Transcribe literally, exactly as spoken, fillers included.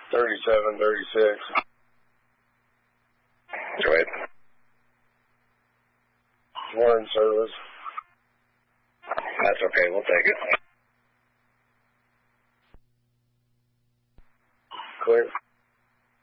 thirty-seven, thirty-six. Go ahead. We're in service. That's okay, we'll take it. Clear.